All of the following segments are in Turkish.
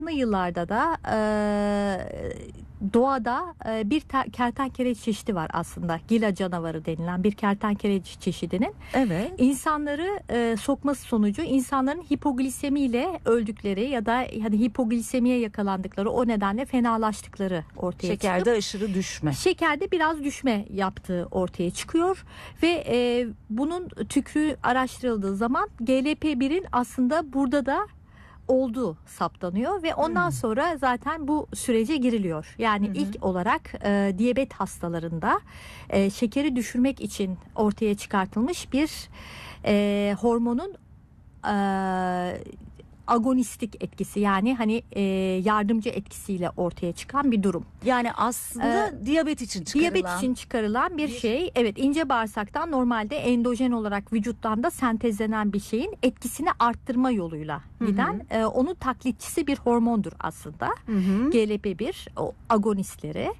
yıllarda da doğada bir kertenkele çeşidi var aslında. Gila canavarı denilen bir kertenkele çeşidinin Evet. insanları sokması sonucu insanların hipoglisemiyle öldükleri ya da hani hipoglisemiye yakalandıkları, o nedenle fenalaştıkları ortaya Şekerde çıkıyor. aşırı düşme. Şekerde biraz düşme yaptığı ortaya çıkıyor ve bunun tükrüğü araştırıldığı zaman GLP-1'in aslında burada da olduğu saptanıyor ve ondan sonra zaten bu sürece giriliyor. Yani ilk olarak diyabet hastalarında şekeri düşürmek için ortaya çıkartılmış bir hormonun agonistik etkisi, yani hani yardımcı etkisiyle ortaya çıkan bir durum. Yani aslında diyabet için çıkarılan. Diyabet için çıkarılan bir şey. Evet, ince bağırsaktan normalde endojen olarak vücuttan da sentezlenen bir şeyin etkisini arttırma yoluyla giden onun taklitçisi bir hormondur aslında. GLP-1 o agonistleri.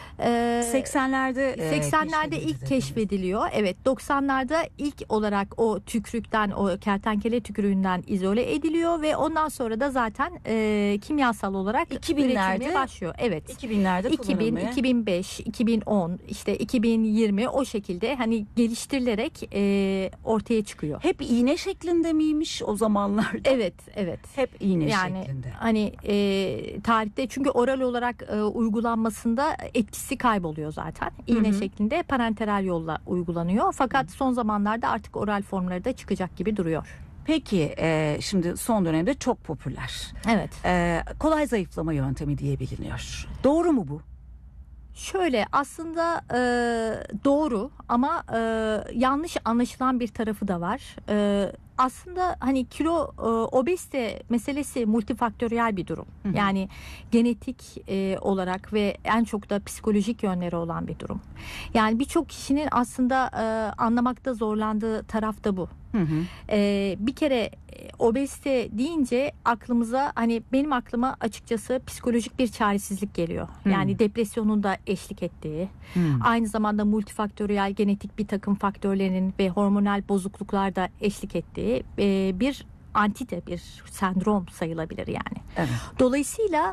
80'lerde ilk keşfediliyor. Evet, 90'larda ilk olarak o tükrükten, o kertenkele tükrüğünden izole ediliyor ve ondan sonra da zaten kimyasal olarak 2000'lerde üretilmeye başlıyor. Evet. 2000'lerde 2000, 2005, 2010, işte 2020 o şekilde hani geliştirilerek ortaya çıkıyor. Hep iğne şeklinde miymiş o zamanlarda? Evet. Hep iğne Yani şeklinde. hani tarihte, çünkü oral olarak uygulanmasında etkisi kayboluyor zaten. İğne şeklinde parenteral yolla uygulanıyor. Fakat son zamanlarda artık oral formları da çıkacak gibi duruyor. Peki şimdi son dönemde çok popüler. Evet. Kolay zayıflama yöntemi diye biliniyor. Doğru mu bu? Şöyle aslında doğru ama yanlış anlaşılan bir tarafı da var. Aslında hani kilo obezite meselesi multifaktöriyel bir durum. Yani genetik olarak ve en çok da psikolojik yönleri olan bir durum. Yani birçok kişinin aslında anlamakta zorlandığı taraf da bu. Bir kere obezite deyince aklımıza, hani benim aklıma açıkçası psikolojik bir çaresizlik geliyor. Yani depresyonun da eşlik ettiği, aynı zamanda multifaktöriyel genetik bir takım faktörlerin ve hormonal bozukluklar da eşlik ettiği bir antite, bir sendrom sayılabilir yani. Evet. Dolayısıyla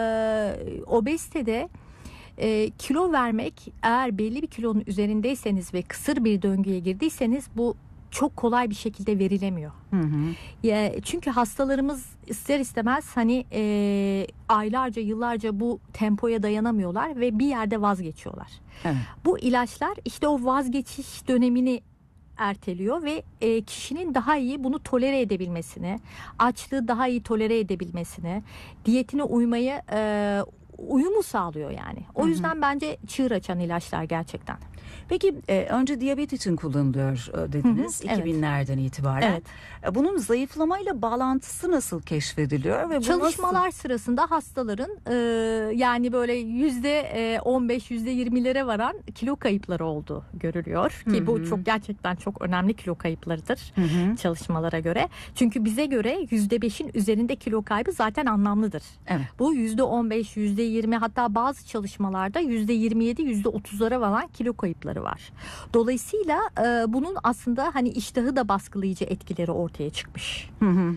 obezitede kilo vermek, eğer belli bir kilonun üzerindeyseniz ve kısır bir döngüye girdiyseniz, bu çok kolay bir şekilde verilemiyor. Çünkü hastalarımız ister istemez hani aylarca, yıllarca bu tempoya dayanamıyorlar ve bir yerde vazgeçiyorlar. Evet. Bu ilaçlar işte o vazgeçiş dönemini erteliyor ve kişinin daha iyi bunu tolere edebilmesini, açlığı daha iyi tolere edebilmesini, diyetine uymayı uyumu sağlıyor yani. O yüzden bence çığır açan ilaçlar gerçekten. Peki önce diyabet için kullanılıyor dediniz 2000'lerden itibaren. Evet. Bunun zayıflamayla bağlantısı nasıl keşfediliyor ve bu Çalışmalar sırasında hastaların yani böyle %15, %20'lere varan kilo kayıpları olduğu görülüyor. Ki bu gerçekten çok önemli kilo kayıplarıdır çalışmalara göre. Çünkü bize göre %5'in üzerinde kilo kaybı zaten anlamlıdır. Evet. Bu %15, %20, hatta bazı çalışmalarda %27, %30'lara varan kilo kayıpları var. Dolayısıyla bunun aslında hani iştahı da baskılayıcı etkileri ortaya çıkmış.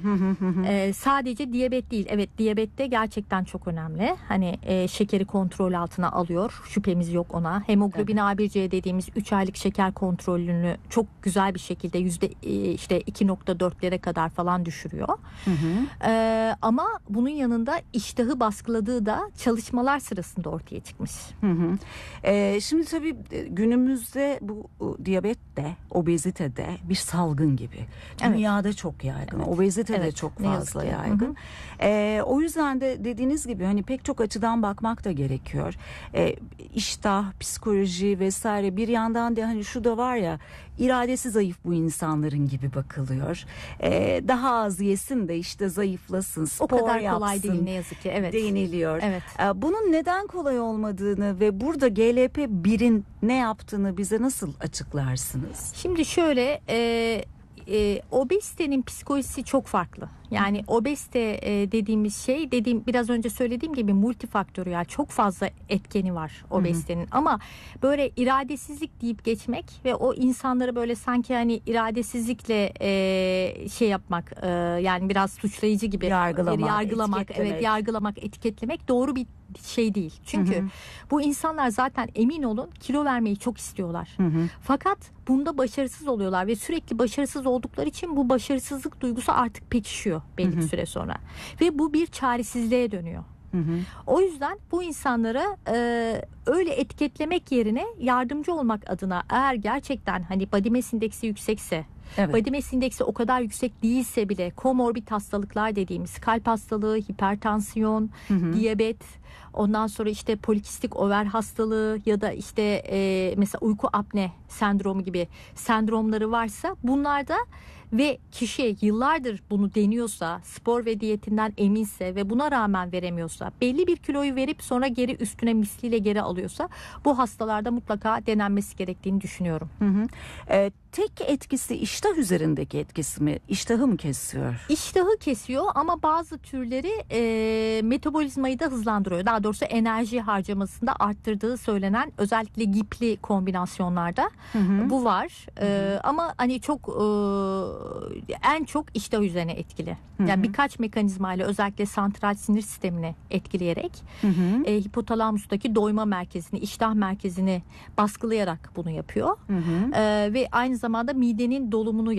Sadece diyabet değil. Evet, diyabette gerçekten çok önemli. Hani şekeri kontrol altına alıyor. Şüphemiz yok ona. Hemoglobin A1C dediğimiz 3 aylık şeker kontrolünü çok güzel bir şekilde işte 2.4'lere kadar falan düşürüyor. Ama bunun yanında iştahı baskıladığı da çalışmalar sırasında ortaya çıkmış. Şimdi tabii günümüzde bu diyabet de, obezite de bir salgın gibi. Dünyada çok yaygın. Evet. Obezite de çok fazla yaygın. O yüzden de dediğiniz gibi hani pek çok açıdan bakmak da gerekiyor. İştah, psikoloji vesaire, bir yandan da hani şu da var ya, iradesi zayıf bu insanların gibi bakılıyor. Daha az yesin de işte zayıflasın, spor o kadar yapsın, kolay değil ne yazık ki. Evet. deniliyor. Evet. Bunun neden kolay olmadığını ve burada GLP-1'in ne yaptığını bize nasıl açıklarsınız? Şimdi şöyle obezitenin psikolojisi çok farklı. Yani obezite dediğimiz şey, biraz önce söylediğim gibi multifaktöriyel, çok fazla etkeni var obezitenin. Ama böyle iradesizlik deyip geçmek ve o insanları böyle sanki hani iradesizlikle şey yapmak, yani biraz suçlayıcı gibi yargılamak, yargılamak, etiketlemek doğru bir şey değil. Çünkü bu insanlar zaten emin olun kilo vermeyi çok istiyorlar. Fakat bunda başarısız oluyorlar ve sürekli başarısız oldukları için bu başarısızlık duygusu artık pekişiyor belli bir süre sonra. Ve bu bir çaresizliğe dönüyor. O yüzden bu insanlara öyle etiketlemek yerine yardımcı olmak adına, eğer gerçekten hani body mass indeksi yüksekse, body mass indeksi o kadar yüksek değilse bile komorbid hastalıklar dediğimiz kalp hastalığı, hipertansiyon, diyabet, ondan sonra işte polikistik over hastalığı ya da işte mesela uyku apne sendromu gibi sendromları varsa, bunlarda ve kişi yıllardır bunu deniyorsa, spor ve diyetinden eminse ve buna rağmen veremiyorsa, belli bir kiloyu verip sonra geri üstüne misliyle geri alıyorsa, bu hastalarda mutlaka denenmesi gerektiğini düşünüyorum. Tek etkisi iştah üzerindeki etkisi mi? İştahı mı kesiyor? İştahı kesiyor ama bazı türleri metabolizmayı da hızlandırıyor. Daha doğrusu enerji harcamasında arttırdığı söylenen, özellikle GIP'li kombinasyonlarda bu var. Ama hani çok en çok iştah üzerine etkili. Yani birkaç mekanizmayla, özellikle santral sinir sistemini etkileyerek hipotalamustaki doyma merkezini, iştah merkezini baskılayarak bunu yapıyor. Ve aynı zamanda midenin dolumunu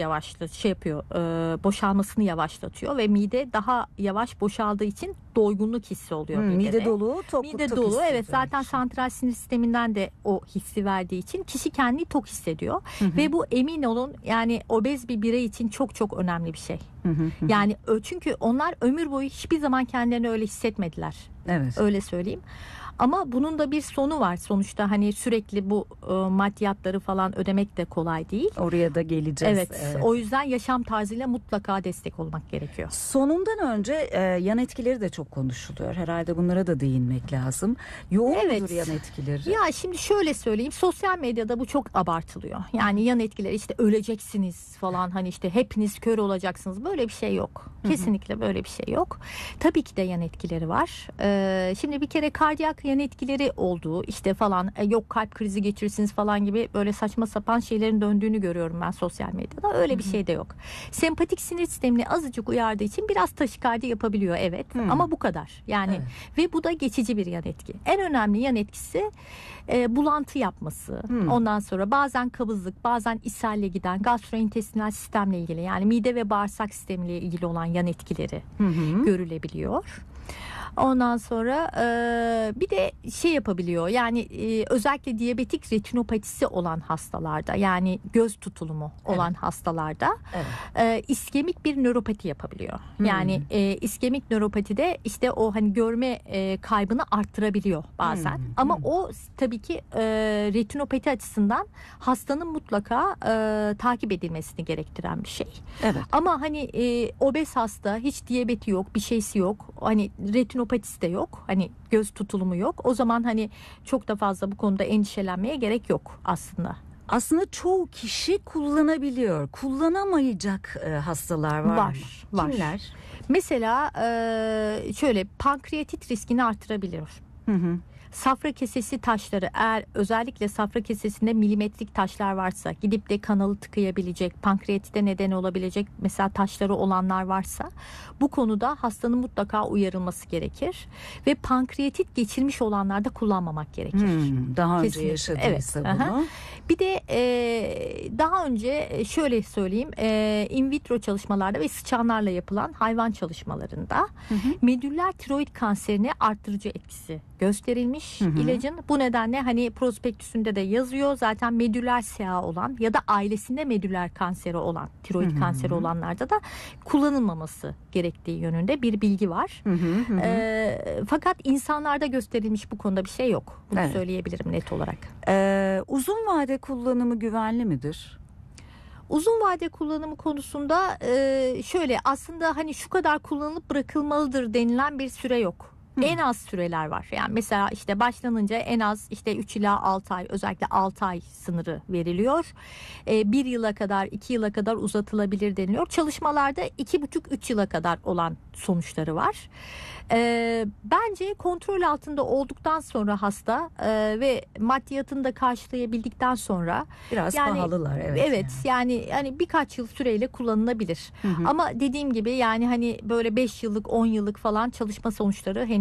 boşalmasını yavaşlatıyor ve mide daha yavaş boşaldığı için doygunluk hissi oluyor midede. Mide dolu, mide dolu. Evet, zaten santral sinir sisteminden de o hissi verdiği için kişi kendini tok hissediyor. Ve bu, emin olun, yani obez bir birey için çok çok önemli bir şey. Yani çünkü onlar ömür boyu hiçbir zaman kendilerini öyle hissetmediler. Evet. Öyle söyleyeyim. Ama bunun da bir sonu var. Sonuçta hani sürekli bu maddiyatları falan ödemek de kolay değil. Oraya da geleceğiz. Evet. O yüzden yaşam tarzıyla mutlaka destek olmak gerekiyor. Sonundan önce yan etkileri de çok konuşuluyor. Herhalde bunlara da değinmek lazım. Yoğun mudur yan etkileri? Ya şimdi şöyle söyleyeyim. Sosyal medyada bu çok abartılıyor. Yani yan etkileri, işte öleceksiniz falan, hani işte hepiniz kör olacaksınız. Böyle bir şey yok. Kesinlikle böyle bir şey yok. Tabii ki de yan etkileri var. Şimdi bir kere kardiyak yan etkileri olduğu işte falan, yok kalp krizi geçirirsiniz falan gibi böyle saçma sapan şeylerin döndüğünü görüyorum ben sosyal medyada. Öyle bir şey de yok. Sempatik sinir sistemini azıcık uyardığı için biraz taşikardi yapabiliyor, evet. Ama bu kadar. Yani ve bu da geçici bir yan etki. En önemli yan etkisi bulantı yapması. Ondan sonra bazen kabızlık, bazen ishalle giden gastrointestinal sistemle ilgili, yani mide ve bağırsak sistemiyle ilgili olan yan etkileri görülebiliyor. Ondan sonra bir de şey yapabiliyor, yani özellikle diyabetik retinopatisi olan hastalarda, yani göz tutulumu olan hastalarda iskemik bir nöropati yapabiliyor. Yani iskemik nöropatide işte o hani görme kaybını arttırabiliyor bazen. Ama o tabii ki retinopati açısından hastanın mutlaka takip edilmesini gerektiren bir şey. Ama hani obez hasta, hiç diyabeti yok, bir şeysi yok, hani retinopatisi de yok, hani göz tutulumu yok. O zaman hani çok da fazla bu konuda endişelenmeye gerek yok aslında. Aslında çoğu kişi kullanabiliyor. Kullanamayacak hastalar var mı? Kimler? Mesela şöyle, pankreatit riskini artırabiliyor. Safra kesesi taşları, eğer özellikle safra kesesinde milimetrik taşlar varsa, gidip de kanalı tıkayabilecek, pankreatite neden olabilecek mesela taşları olanlar varsa, bu konuda hastanın mutlaka uyarılması gerekir. Ve pankreatit geçirmiş olanlarda kullanmamak gerekir. Daha önce yaşadıysa bunu. Bir de daha önce şöyle söyleyeyim, in vitro çalışmalarda ve sıçanlarla yapılan hayvan çalışmalarında medüller tiroid kanserini arttırıcı etkisi gösterilmiş ilacın. Bu nedenle hani prospektüsünde de yazıyor zaten, medüller SEA olan ya da ailesinde medüller kanseri olan, tiroid kanseri olanlarda da kullanılmaması gerektiği yönünde bir bilgi var. Fakat insanlarda gösterilmiş bu konuda bir şey yok. Bunu söyleyebilirim net olarak. Uzun vade kullanımı güvenli midir? Uzun vade kullanımı konusunda şöyle, aslında hani şu kadar kullanılıp bırakılmalıdır denilen bir süre yok. En az süreler var. Yani mesela işte başlanınca en az işte 3 ila 6 ay, özellikle 6 ay sınırı veriliyor. 1 yıla kadar, 2 yıla kadar uzatılabilir deniliyor. Çalışmalarda 2,5-3 yıla kadar olan sonuçları var. Bence kontrol altında olduktan sonra hasta ve maddiyatını da karşılayabildikten sonra Biraz pahalılar, evet. Evet yani birkaç yıl süreyle kullanılabilir. Ama dediğim gibi yani hani böyle 5 yıllık 10 yıllık falan çalışma sonuçları